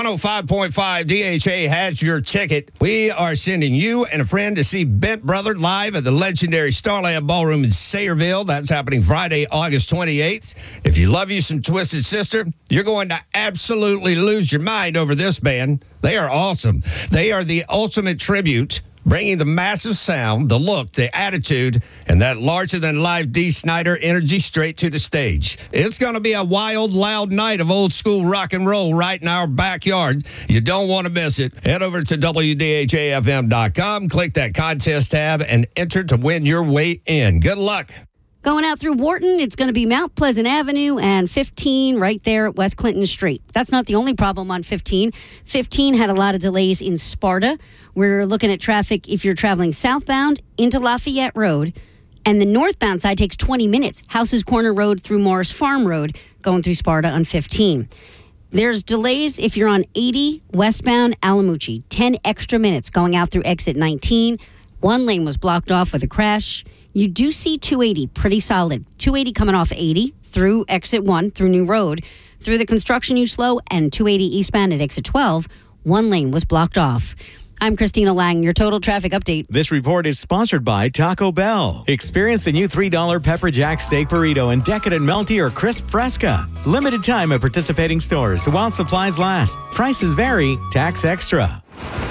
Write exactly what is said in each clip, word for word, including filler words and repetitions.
one oh five point five D H A has your ticket. We are sending you and a friend to see Bent Brother live at the legendary Starland Ballroom in Sayreville. That's happening Friday, August twenty-eighth. If you love you some Twisted Sister, you're going to absolutely lose your mind over this band. They are awesome. They are the ultimate tribute, bringing the massive sound, the look, the attitude, and that larger-than-life Dee Snider energy straight to the stage. It's going to be a wild, loud night of old-school rock and roll right in our backyard. You don't want to miss it. Head over to W D H A F M dot com, click that contest tab, and enter to win your way in. Good luck. Going out through Wharton, it's going to be Mount Pleasant Avenue and fifteen right there at West Clinton Street. That's not the only problem on fifteen. fifteen had a lot of delays in Sparta. We're looking at traffic if you're traveling southbound into Lafayette Road. And the northbound side takes twenty minutes. Houses Corner Road through Morris Farm Road going through Sparta on fifteen. There's delays if you're on eighty westbound Alamucci. ten extra minutes going out through exit nineteen. One lane was blocked off with a crash. You do see two eighty, pretty solid. two eighty coming off eighty through exit one, through New Road. Through the construction, you slow, and two eighty eastbound at exit twelve, one lane was blocked off. I'm Christina Lang, your total traffic update. This report is sponsored by Taco Bell. Experience the new three dollar Pepper Jack Steak Burrito and Decadent Melty or Crisp Fresca. Limited time at participating stores while supplies last. Prices vary, tax extra.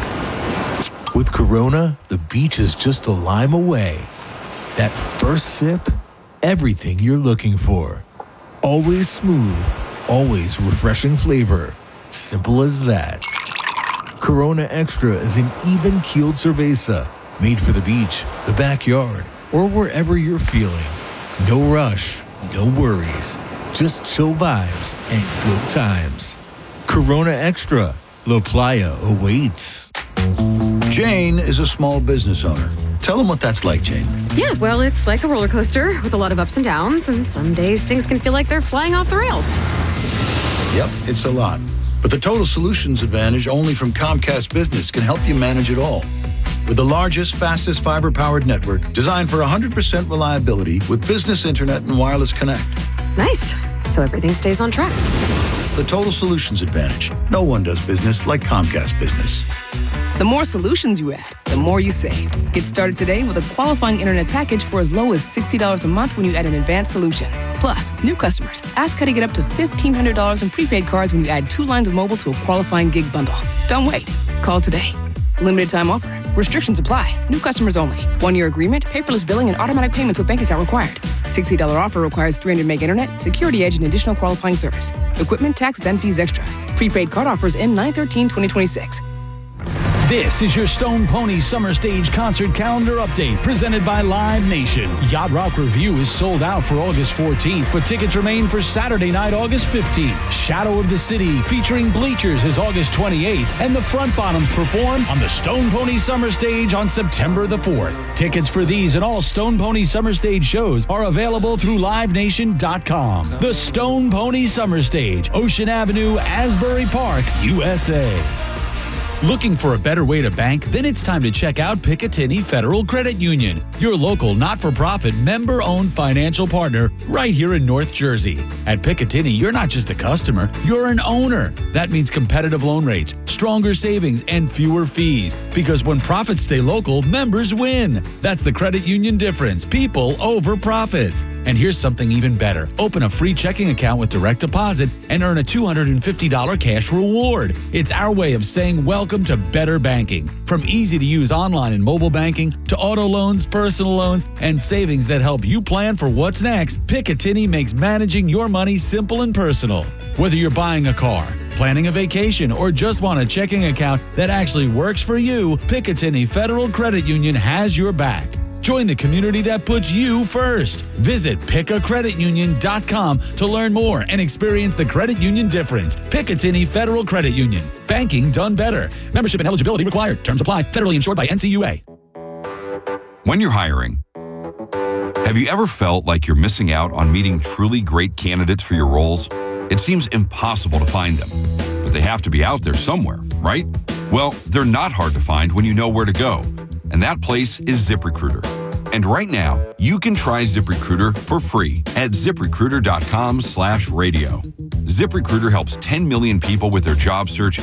With Corona, the beach is just a lime away. That first sip, everything you're looking for. Always smooth, always refreshing flavor. Simple as that. Corona Extra is an even-keeled cerveza, made for the beach, the backyard, or wherever you're feeling. No rush, no worries, just chill vibes and good times. Corona Extra, La Playa awaits. Jane is a small business owner. Tell them what that's like, Jane. Yeah, well, it's like a roller coaster with a lot of ups and downs, and some days things can feel like they're flying off the rails. Yep, it's a lot. But the Total Solutions Advantage only from Comcast Business can help you manage it all. With the largest, fastest fiber-powered network designed for one hundred percent reliability with business internet and wireless connect. Nice. So everything stays on track. The Total Solutions Advantage. No one does business like Comcast Business. The more solutions you add, the more you save. Get started today with a qualifying internet package for as low as sixty dollars a month when you add an advanced solution. Plus, new customers, ask how to get up to fifteen hundred dollars in prepaid cards when you add two lines of mobile to a qualifying gig bundle. Don't wait. Call today. Limited time offer. Restrictions apply. New customers only. One-year agreement, paperless billing, and automatic payments with bank account required. sixty dollars offer requires three hundred meg internet, security edge, and additional qualifying service. Equipment, taxes, and fees extra. Prepaid card offers end nine thirteen twenty twenty-six. This is your Stone Pony Summer Stage Concert Calendar Update, presented by Live Nation. Yacht Rock Review is sold out for August fourteenth, but tickets remain for Saturday night, August fifteenth. Shadow of the City, featuring Bleachers, is August twenty-eighth, and the Front Bottoms perform on the Stone Pony Summer Stage on September the fourth. Tickets for these and all Stone Pony Summer Stage shows are available through live nation dot com. The Stone Pony Summer Stage, Ocean Avenue, Asbury Park, U S A. Looking for a better way to bank? Then it's time to check out Picatinny Federal Credit Union, your local not-for-profit member-owned financial partner right here in North Jersey. At Picatinny, you're not just a customer, you're an owner. That means competitive loan rates, stronger savings, and fewer fees. Because when profits stay local, members win. That's the credit union difference. People over profits. And here's something even better. Open a free checking account with direct deposit and earn a two hundred fifty dollars cash reward. It's our way of saying welcome to better banking. From easy-to-use online and mobile banking to auto loans, personal loans, and savings that help you plan for what's next, Picatinny makes managing your money simple and personal. Whether you're buying a car, planning a vacation, or just want a checking account that actually works for you, Picatinny Federal Credit Union has your back. Join the community that puts you first. Visit pica credit union dot com to learn more and experience the credit union difference. Picatinny Federal Credit Union. Banking done better. Membership and eligibility required. Terms apply. Federally insured by N C U A. When you're hiring, have you ever felt like you're missing out on meeting truly great candidates for your roles? It seems impossible to find them, but they have to be out there somewhere, right? Well, they're not hard to find when you know where to go. And that place is ZipRecruiter. And right now, you can try ZipRecruiter for free at ZipRecruiter dot com slash radio. ZipRecruiter helps ten million people with their job search